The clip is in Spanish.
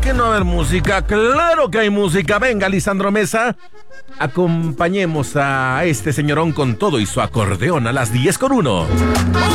que no va a haber música? Claro que hay música. Venga, Lisandro Mesa, acompañemos a este señorón con todo y su acordeón a las 10:01.